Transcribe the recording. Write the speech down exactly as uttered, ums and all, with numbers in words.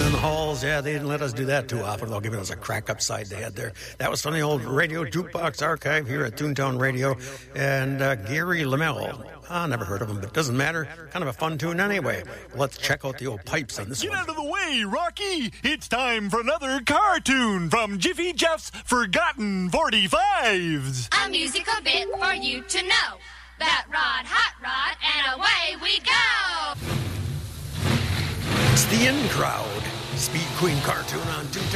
in the halls. Yeah, they didn't let us do that too often. They'll give us a crack upside the head there. That was from the old Radio Jukebox Archive here at Toontown Radio. And uh, Gary Lamel. I never heard of him, but it doesn't matter. Kind of a fun tune anyway. Let's check out the old pipes on this Get one. out of the way, Rocky! It's time for another cartoon from Jiffy Jeff's Forgotten forty-fives. A musical bit for you to know. That rod, hot rod, and away we go! It's the In Crowd. Speed Queen cartoon on Toontown.